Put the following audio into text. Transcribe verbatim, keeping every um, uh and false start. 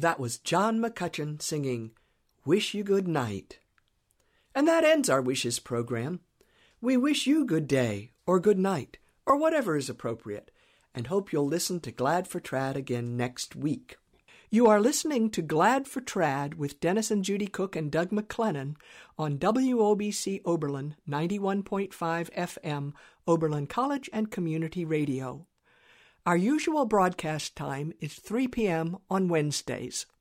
That was John McCutcheon singing Wish You Good Night. And that ends our Wishes program. We wish you good day or good night or whatever is appropriate, and hope you'll listen to Glad for Trad again next week. You are listening to Glad for Trad with Dennis and Judy Cook and Doug McLennan on W O B C Oberlin ninety-one point five F M, Oberlin College and Community Radio. Our usual broadcast time is three p.m. on Wednesdays.